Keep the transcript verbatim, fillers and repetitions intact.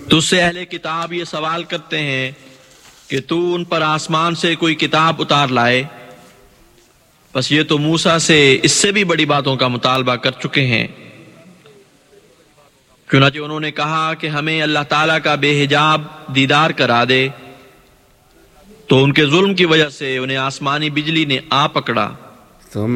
तुझसे अहले किताब ये सवाल करते हैं कि तू उन पर आसमान से कोई किताब उतार लाए, बस ये तो मूसा से इससे भी बड़ी बातों का मुतालबा कर चुके हैं। चुनांचे उन्होंने कहा कि हमें अल्लाह ताला का बेहिजाब दीदार करा दे, तो उनके जुल्म की वजह से उन्हें आसमानी बिजली ने आ पकड़ा।